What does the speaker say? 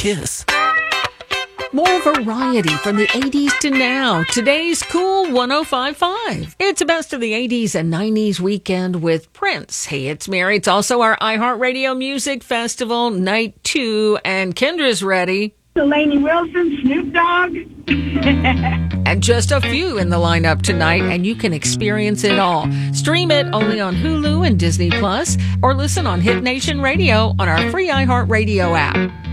kiss. More variety from the 80s to now. Today's Cool 105.5. It's a best of the 80s and 90s weekend with Prince. Hey, it's Mary. It's also our iHeartRadio Music Festival Night 2, and Kendra's ready. Delaney Wilson, Snoop Dogg. And just a few in the lineup tonight, and you can experience it all. Stream it only on Hulu and Disney Plus, or listen on Hit Nation Radio on our free iHeartRadio app.